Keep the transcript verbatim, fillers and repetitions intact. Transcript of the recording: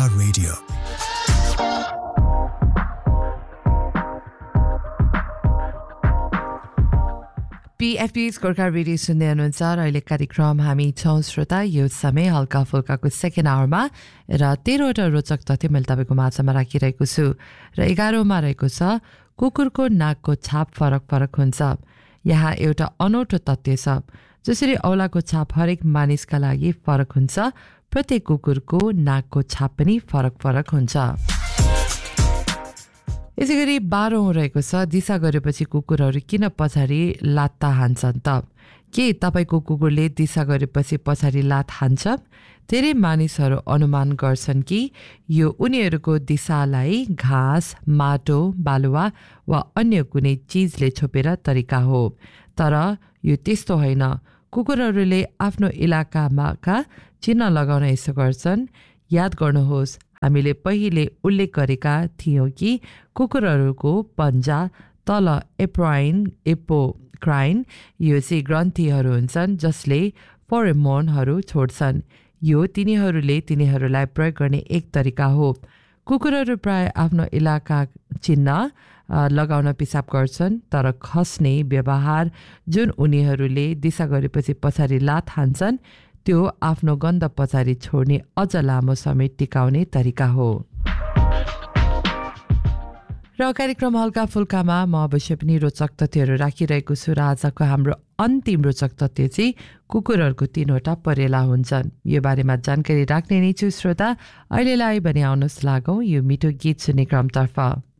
Gorkha radio. पीएफपी's Gorkha radio सुन्दै हुनुहुन्छ र अहिले कार्यक्रम हामी छौँ श्रोता यो समय हल्का फुल्काको सेकेन्ड आवरमा र तेह्रवटा रोचक तथ्य मैले तपाईँको माझमा राखिरहेको छु र एघारौँमा रहेको छ कुकुरको नाकको छाप फरक फरक हुन्छ। यहाँ एउटा अनौठो तथ्य छ, जसरी औलाको छाप हरेक मानिसका लागि फरक हुन्छ, प्रत्येक कुकुरको नाकको छाप पनि फरक फरक हुन्छ। यसै गरी बाह्रौँ रहेको छ दिशा गरेपछि कुकुरहरू किन पछाडि लात्ता हान्छन् त? के तपाईँको कुकुरले दिशा गरेपछि पछाडि लात हान्छ? धेरै मानिसहरू अनुमान गर्छन् कि यो उनीहरूको दिशालाई घाँस, माटो, बालुवा वा अन्य कुनै चिजले छोपेर तरिका हो, तर यो त्यस्तो होइन। कुकुरहरूले आफ्नो इलाकामाका चिन्ह लगाउन यसो गर्छन्। याद गर्नुहोस्, हामीले पहिले उल्लेख गरेका थियौँ कि कुकुरहरूको पन्जा तल एप्राइन एपोक्राइन यो चाहिँ ग्रन्थीहरू हुन्छन् जसले फेरोमोनहरू छोड्छन्। यो तिनीहरूले तिनीहरूलाई प्रयोग गर्ने एक तरिका हो। कुकुरहरू प्राय आफ्नो इलाका चिन्ह लगाउन पिसाब गर्छन्, तर खस्ने व्यवहार जुन उनीहरूले दिशा गरेपछि पछाडि लात हान्छन् त्यो आफ्नो गन्ध पछाडि छोड्ने अझ लामो समय टिकाउने तरिका हो। र कार्यक्रम हल्का फुल्कामा म अवश्य पनि रोचक तथ्यहरू राखिरहेको छु र आजको हाम्रो अन्तिम रोचक तथ्य चाहिँ कुकुरहरूको तीनवटा परेला हुन्छन्। यो बारेमा जानकारी राख्ने नै छु श्रोता। अहिलेलाई भने आउनुहोस् लागौँ यो मिठो गीत सुन्ने क्रमतर्फ।